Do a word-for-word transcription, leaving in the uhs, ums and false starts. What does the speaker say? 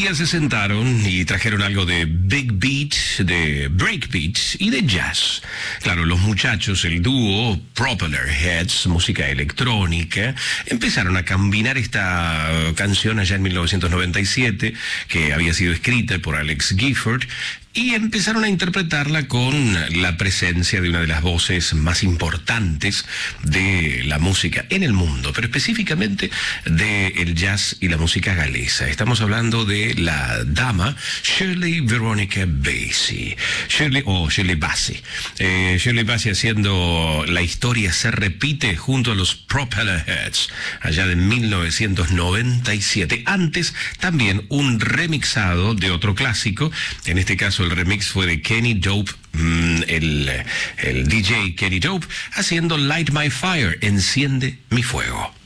día se sentaron y trajeron algo de big beat, de break beat y de jazz. Claro, los muchachos, el dúo Propeller Heads, música electrónica, empezaron a combinar esta canción allá en mil novecientos noventa y siete, que había sido escrita por Alex Gifford, y empezaron a interpretarla con la presencia de una de las voces más importantes de la música en el mundo, pero específicamente del jazz y la música galesa. Estamos hablando de la dama Shirley Veronica Bassey, Shirley, o oh, Shirley Bassey. Eh, Shirley Bassey haciendo La historia se repite junto a los Propeller Heads, allá de mil novecientos noventa y siete. Antes, también un remixado de otro clásico, en este caso el remix fue de Kenny Dope, mmm, el, el D J Kenny Dope, haciendo Light My Fire, Enciende mi fuego.